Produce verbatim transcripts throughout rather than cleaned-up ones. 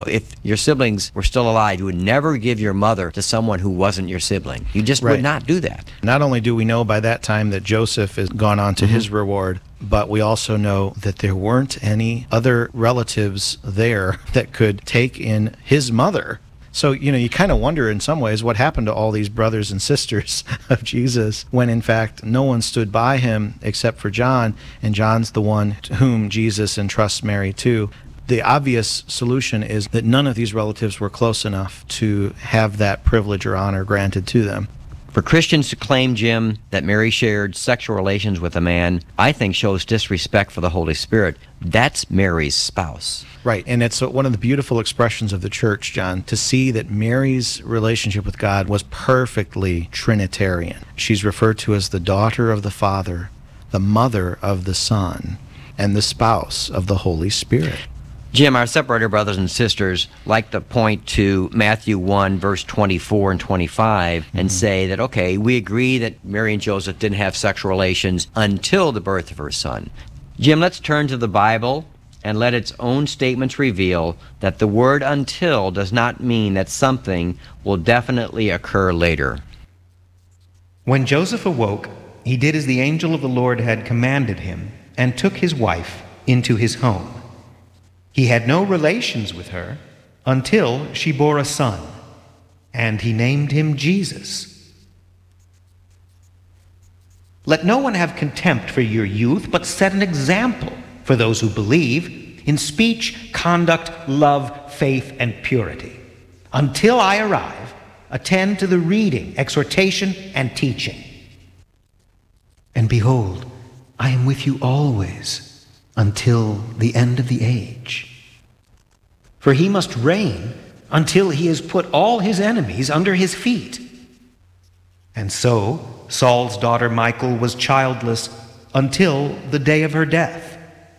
If your siblings were still alive, you would never give your mother to someone who wasn't your sibling. You just Right. would not do that. Not only do we know by that time that Joseph has gone on to Mm-hmm. his reward, but we also know that there weren't any other relatives there that could take in his mother. So, you know, you kind of wonder in some ways what happened to all these brothers and sisters of Jesus when, in fact, no one stood by him except for John, and John's the one to whom Jesus entrusts Mary to. The obvious solution is that none of these relatives were close enough to have that privilege or honor granted to them. For Christians to claim, Jim, that Mary shared sexual relations with a man, I think shows disrespect for the Holy Spirit. That's Mary's spouse. Right, and it's one of the beautiful expressions of the church, John, to see that Mary's relationship with God was perfectly Trinitarian. She's referred to as the daughter of the Father, the mother of the Son, and the spouse of the Holy Spirit. Jim, our separator brothers and sisters like to point to Matthew one, verse twenty-four and twenty-five, and Mm-hmm. say that, okay, we agree that Mary and Joseph didn't have sexual relations until the birth of her son. Jim, let's turn to the Bible and let its own statements reveal that the word until does not mean that something will definitely occur later. When Joseph awoke, he did as the angel of the Lord had commanded him, and took his wife into his home. He had no relations with her until she bore a son, and he named him Jesus. Let no one have contempt for your youth, but set an example for those who believe in speech, conduct, love, faith, and purity. Until I arrive, attend to the reading, exhortation, and teaching. And behold, I am with you always, until the end of the age. For he must reign until he has put all his enemies under his feet. And so Saul's daughter Michal was childless until the day of her death.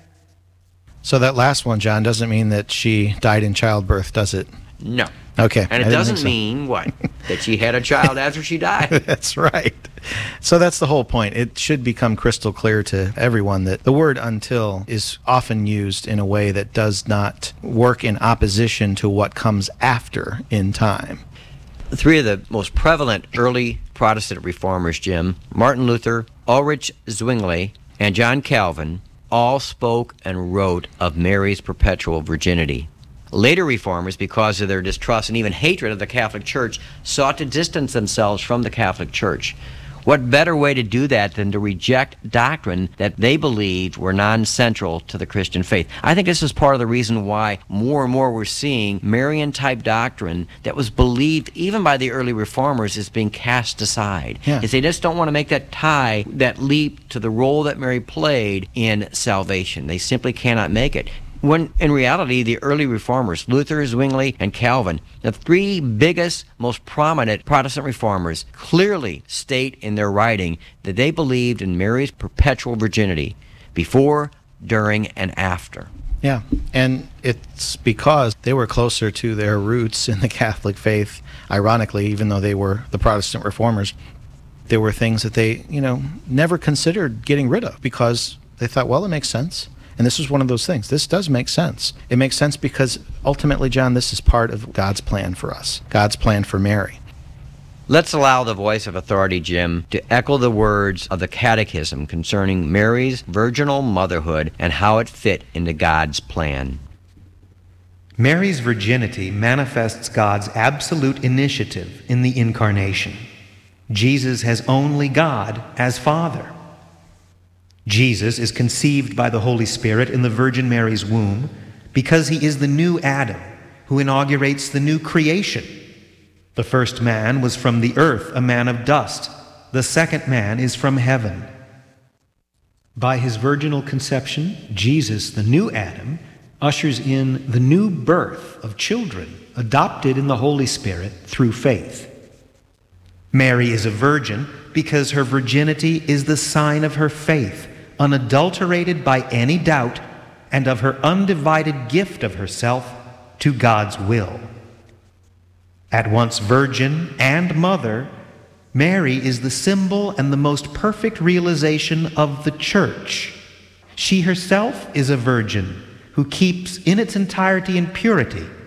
So that last one, John, doesn't mean that she died in childbirth, does it? No. Okay. And I it didn't doesn't think so. mean, what? That she had a child after she died. That's right. So that's the whole point. It should become crystal clear to everyone that the word until is often used in a way that does not work in opposition to what comes after in time. Three of the most prevalent early Protestant reformers, Jim, Martin Luther, Ulrich Zwingli, and John Calvin, all spoke and wrote of Mary's perpetual virginity. Later reformers, because of their distrust and even hatred of the Catholic Church, sought to distance themselves from the Catholic Church. What better way to do that than to reject doctrine that they believed were non-central to the Christian faith? I think this is part of the reason why more and more we're seeing Marian-type doctrine that was believed even by the early reformers is being cast aside. Yeah. Is they just don't want to make that tie, that leap to the role that Mary played in salvation. They simply cannot make it. When in reality, the early reformers, Luther, Zwingli, and Calvin, the three biggest, most prominent Protestant reformers, clearly state in their writing that they believed in Mary's perpetual virginity before, during, and after. Yeah, and it's because they were closer to their roots in the Catholic faith. Ironically, even though they were the Protestant reformers, there were things that they, you know, never considered getting rid of because they thought, well, it makes sense. And this is one of those things. This does make sense. It makes sense because ultimately, John, this is part of God's plan for us, God's plan for Mary. Let's allow the voice of authority, Jim, to echo the words of the Catechism concerning Mary's virginal motherhood and how it fit into God's plan. Mary's virginity manifests God's absolute initiative in the Incarnation. Jesus has only God as Father. Jesus is conceived by the Holy Spirit in the Virgin Mary's womb because he is the new Adam who inaugurates the new creation. The first man was from the earth, a man of dust. The second man is from heaven. By his virginal conception, Jesus, the new Adam, ushers in the new birth of children adopted in the Holy Spirit through faith. Mary is a virgin because her virginity is the sign of her faith, unadulterated by any doubt, and of her undivided gift of herself to God's will. At once virgin and mother, Mary is the symbol and the most perfect realization of the Church. She herself is a virgin who keeps in its entirety and purity